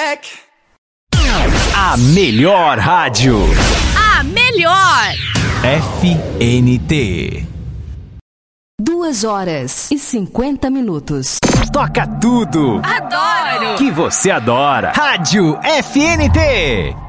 back. A melhor rádio. A melhor. FNT. 2h50. Toca tudo. Adoro. Que você adora. Rádio FNT.